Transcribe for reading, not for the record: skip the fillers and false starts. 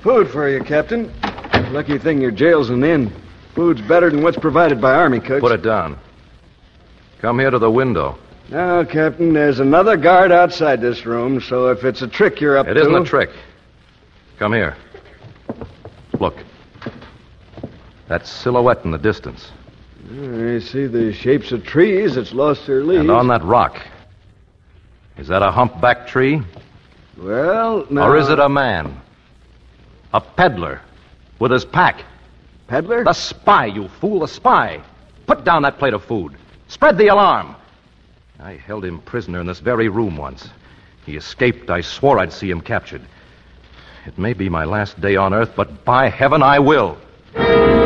Food for you, Captain. Lucky thing your jail's an inn. Food's better than what's provided by army cooks. Put it down. Come here to the window. Now, Captain, there's another guard outside this room, so if it's a trick you're up to... It isn't a trick. Come here. Look. That silhouette in the distance. I see the shapes of trees that's lost their leaves. And on that rock. Is that a humpback tree? Well, no. Or is it a man? A peddler with his pack. Peddler? The spy, you fool, the spy. Put down that plate of food. Spread the alarm. I held him prisoner in this very room once. He escaped. I swore I'd see him captured. It may be my last day on Earth, but by heaven I will.